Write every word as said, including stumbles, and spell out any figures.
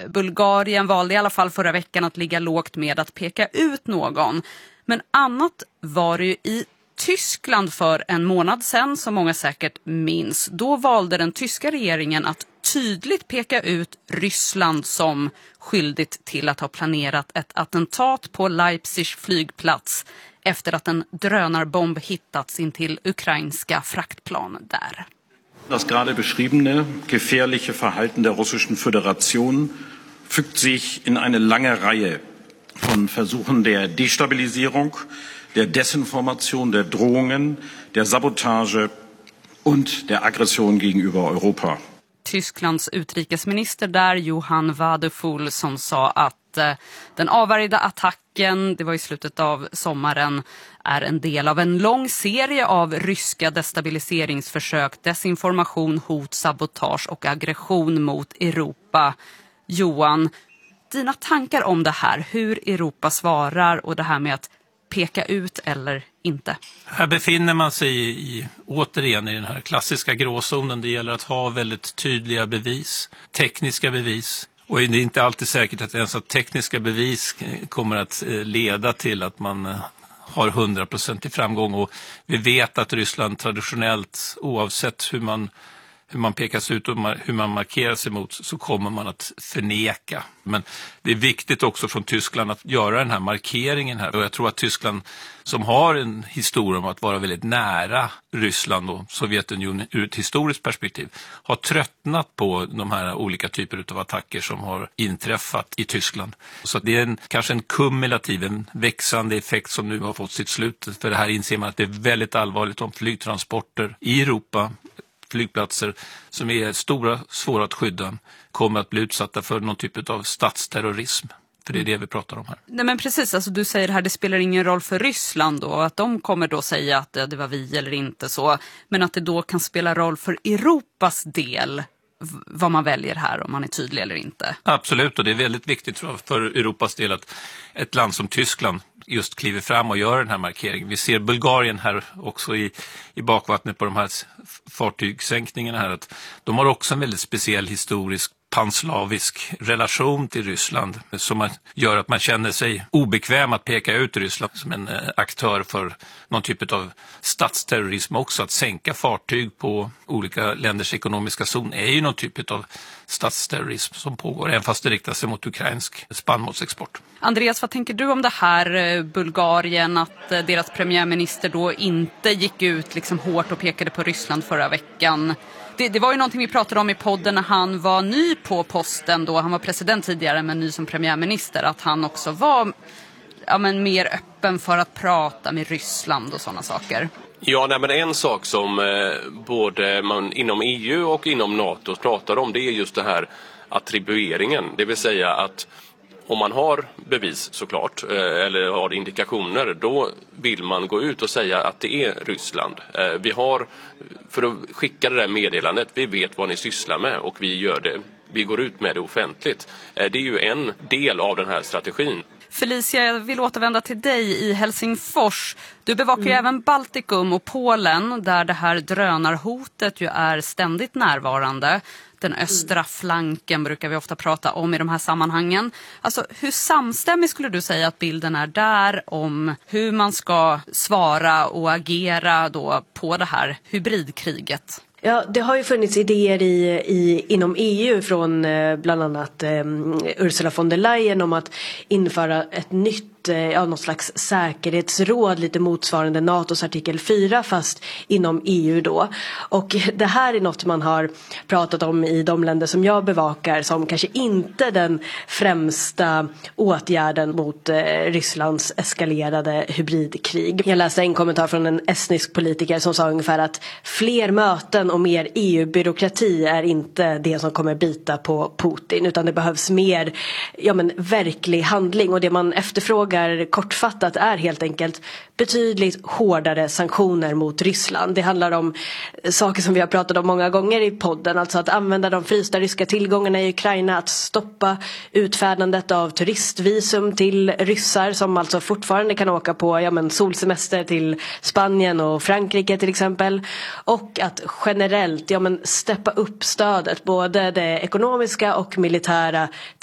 Bulgarien valde i alla fall förra veckan att ligga lågt med att peka ut någon. Men annat var det ju i Tyskland för en månad sedan, som många säkert minns. Då valde den tyska regeringen att tydligt peka ut Ryssland som skyldigt till att ha planerat ett attentat på Leipzig flygplats efter att en drönarbomb hittats in till ukrainska fraktplan där. Das gerade beschriebene gefährliche Verhalten der Russischen Föderation fügt sich in eine lange Reihe von Versuchen der Destabilisierung, der Desinformation, der Drohungen, der Sabotage und der Aggression gegenüber Europa. Tysklands utrikesminister där, Johann Wadefull, som sa att eh, den avvärjda attacken, det var i slutet av sommaren, är en del av en lång serie av ryska destabiliseringsförsök, desinformation, hot, sabotage och aggression mot Europa. Johan, dina tankar om det här, hur Europa svarar och det här med att peka ut eller inte? Här befinner man sig i, i, återigen i den här klassiska gråzonen. Det gäller att ha väldigt tydliga bevis, tekniska bevis. Och det är inte alltid säkert att ens att tekniska bevis kommer att leda till att man har hundra procent i framgång. Och vi vet att Ryssland traditionellt, oavsett hur man hur man pekas ut och hur man markerar sig mot, så kommer man att förneka. Men det är viktigt också från Tyskland att göra den här markeringen här. Och jag tror att Tyskland, som har en historia om att vara väldigt nära Ryssland och Sovjetunionen ur ett historiskt perspektiv, har tröttnat på de här olika typer av attacker som har inträffat i Tyskland. Så det är en, kanske en kumulativ, en växande effekt som nu har fått sitt slut. För det här inser man att det är väldigt allvarligt om flygtransporter i Europa, flygplatser som är stora, svåra att skydda, kommer att bli utsatta för någon typ av statsterrorism. För det är det vi pratar om här. Nej, men precis, alltså du säger här, det spelar ingen roll för Ryssland då, att de kommer då säga att det var vi eller inte så, men att det då kan spela roll för Europas del vad man väljer här, om man är tydlig eller inte. Absolut, och det är väldigt viktigt för Europas del att ett land som Tyskland just kliver fram och gör den här markeringen. Vi ser Bulgarien här också i, i bakvattnet på de här fartygssänkningarna här, att de har också en väldigt speciell historisk panslavisk relation till Ryssland som gör att man känner sig obekväm att peka ut Ryssland som en aktör för någon typ av statsterrorism också. Att sänka fartyg på olika länders ekonomiska zon är ju någon typ av statsterrorism som pågår, även fast det riktar sig mot ukrainsk spannmålsexport. Andreas, vad tänker du om det här, Bulgarien, att deras premiärminister då inte gick ut liksom hårt och pekade på Ryssland förra veckan? Det, det var ju någonting vi pratade om i podden när han var ny på posten då. Han var president tidigare men ny som premiärminister. Att han också var ja, men mer öppen för att prata med Ryssland och sådana saker. Ja, nej, men en sak som eh, både man inom E U och inom NATO pratar om, det är just det här attribueringen. Det vill säga att om man har bevis såklart, eh, eller har indikationer, då vill man gå ut och säga att det är Ryssland. Eh, vi har, för att skicka det där meddelandet, vi vet vad ni sysslar med och vi gör det. Vi går ut med det offentligt. Eh, det är ju en del av den här strategin. Felicia, jag vill återvända till dig i Helsingfors. Du bevakar ju mm. även Baltikum och Polen där det här drönarhotet ju är ständigt närvarande. Den östra mm. flanken brukar vi ofta prata om i de här sammanhangen. Alltså, hur samstämmig skulle du säga att bilden är där om hur man ska svara och agera då på det här hybridkriget? Ja, det har ju funnits idéer i, i, inom E U från eh, bland annat eh, Ursula von der Leyen om att införa ett nytt, eh, ja, något slags säkerhetsråd, lite motsvarande NATOs artikel fyra fast inom E U då. Och det här är något man har pratat om i de länder som jag bevakar som kanske inte den främsta åtgärden mot eh, Rysslands eskalerade hybridkrig. Jag läste en kommentar från en estnisk politiker som sa ungefär att fler möten och mer E U-byråkrati är inte det som kommer bita på Putin, utan det behövs mer ja, men, verklig handling, och det man efterfrågar kortfattat är helt enkelt betydligt hårdare sanktioner mot Ryssland. Det handlar om saker som vi har pratat om många gånger i podden, alltså att använda de frysta ryska tillgångarna i Ukraina, att stoppa utfärdandet av turistvisum till ryssar som alltså fortfarande kan åka på ja, men, solsemester till Spanien och Frankrike till exempel, och att generellt ja, men, steppa upp stödet, både det ekonomiska och militära